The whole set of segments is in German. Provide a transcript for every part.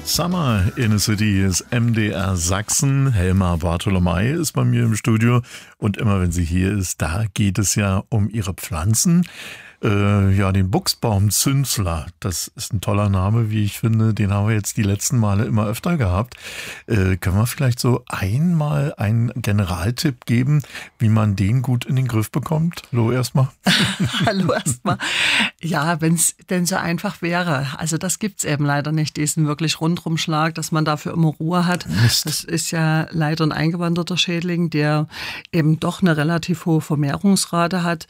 Summer in the City ist MDR Sachsen. Helma Bartholomei ist bei mir im Studio und immer wenn sie hier ist, da geht es ja um ihre Pflanzen. Den Buchsbaumzünsler, das ist ein toller Name, wie ich finde, den haben wir jetzt die letzten Male immer öfter gehabt. Können wir vielleicht so einmal einen Generaltipp geben, wie man den gut in den Griff bekommt? Hallo erstmal. Hallo erstmal. Ja, wenn es denn so einfach wäre. Also das gibt's eben leider nicht, diesen wirklich Rundumschlag, dass man dafür immer Ruhe hat. Mist. Das ist ja leider ein eingewanderter Schädling, der eben doch eine relativ hohe Vermehrungsrate hat.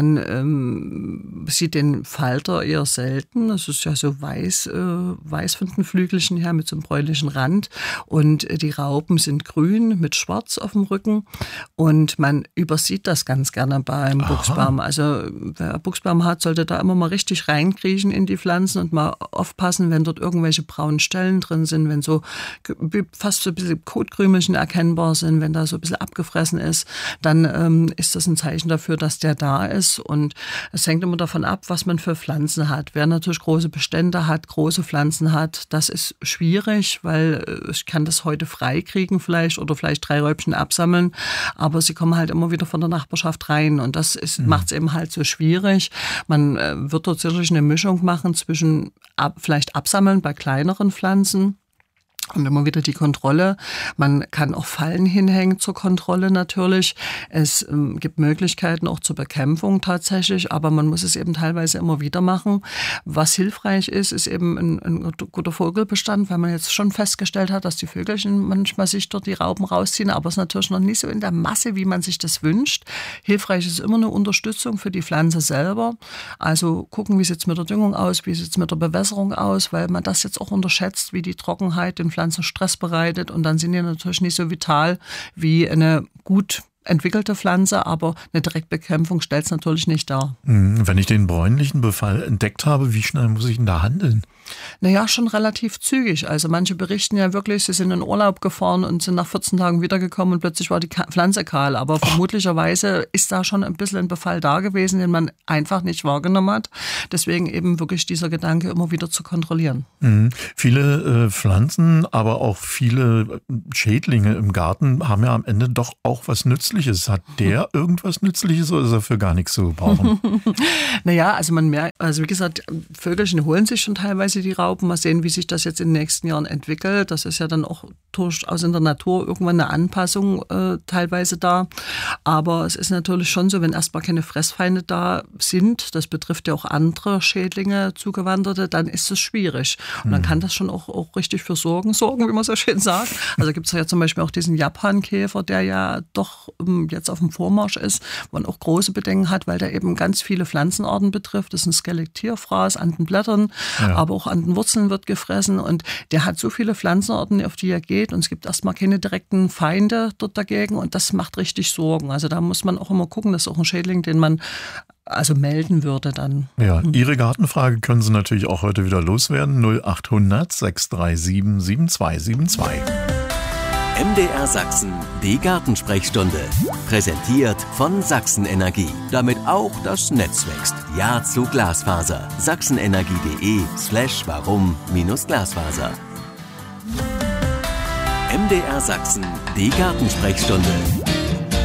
Man sieht den Falter eher selten. Es ist ja so weiß von den Flügelchen her mit so einem bräunlichen Rand. Und die Raupen sind grün mit schwarz auf dem Rücken. Und man übersieht das ganz gerne beim Buchsbaum. Also wer Buchsbaum hat, sollte da immer mal richtig reinkriechen in die Pflanzen und mal aufpassen, wenn dort irgendwelche braunen Stellen drin sind, wenn so fast so ein bisschen Kotkrümelchen erkennbar sind, wenn da so ein bisschen abgefressen ist, dann ist das ein Zeichen dafür, dass der da ist. Und es hängt immer davon ab, was man für Pflanzen hat. Wer natürlich große Bestände hat, große Pflanzen hat, das ist schwierig, weil ich kann das heute freikriegen vielleicht oder vielleicht 3 Räubchen absammeln, aber sie kommen halt immer wieder von der Nachbarschaft rein und das macht es eben halt so schwierig. Man wird dort sicherlich eine Mischung machen zwischen vielleicht absammeln bei kleineren Pflanzen. Und immer wieder die Kontrolle. Man kann auch Fallen hinhängen zur Kontrolle natürlich. Es gibt Möglichkeiten auch zur Bekämpfung tatsächlich, aber man muss es eben teilweise immer wieder machen. Was hilfreich ist, ist eben ein guter Vogelbestand, weil man jetzt schon festgestellt hat, dass die Vögelchen manchmal sich dort die Raupen rausziehen, aber es ist natürlich noch nicht so in der Masse, wie man sich das wünscht. Hilfreich ist immer eine Unterstützung für die Pflanze selber. Also gucken, wie sieht es mit der Düngung aus, wie sieht es mit der Bewässerung aus, weil man das jetzt auch unterschätzt, wie die Trockenheit den Pflanzen Stress bereitet und dann sind die natürlich nicht so vital wie eine gut entwickelte Pflanze, aber eine Direktbekämpfung stellt es natürlich nicht dar. Wenn ich den bräunlichen Befall entdeckt habe, wie schnell muss ich denn da handeln? Naja, schon relativ zügig. Also manche berichten ja wirklich, sie sind in Urlaub gefahren und sind nach 14 Tagen wiedergekommen und plötzlich war die Pflanze kahl. Aber vermutlicherweise ist da schon ein bisschen ein Befall da gewesen, den man einfach nicht wahrgenommen hat. Deswegen eben wirklich dieser Gedanke, immer wieder zu kontrollieren. Viele Pflanzen, aber auch viele Schädlinge im Garten haben ja am Ende doch auch was Nützliches. Hat der irgendwas Nützliches oder ist er für gar nichts zu gebrauchen? Naja, also man merkt, also wie gesagt, Vögelchen holen sich schon teilweise die Raupen. Mal sehen, wie sich das jetzt in den nächsten Jahren entwickelt. Das ist ja dann auch durchaus in der Natur irgendwann eine Anpassung teilweise da. Aber es ist natürlich schon so, wenn erstmal keine Fressfeinde da sind, das betrifft ja auch andere Schädlinge, Zugewanderte, dann ist es schwierig. Und dann kann das schon auch richtig für Sorgen, wie man so schön sagt. Also gibt es ja zum Beispiel auch diesen Japankäfer, der ja doch jetzt auf dem Vormarsch ist, wo man auch große Bedenken hat, weil der eben ganz viele Pflanzenarten betrifft. Das ist ein Skelektierfraß an den Blättern, aber auch an den Wurzeln wird gefressen und der hat so viele Pflanzenarten, auf die er geht und es gibt erstmal keine direkten Feinde dort dagegen und das macht richtig Sorgen. Also da muss man auch immer gucken, das ist auch ein Schädling, den man also melden würde dann. Ja, Ihre Gartenfrage können Sie natürlich auch heute wieder loswerden. 0800 637 7272. MDR Sachsen, die Gartensprechstunde. Präsentiert von Sachsen Energie. Damit auch das Netz wächst. Ja zu Glasfaser. sachsenenergie.de/warum-Glasfaser. MDR Sachsen, die Gartensprechstunde.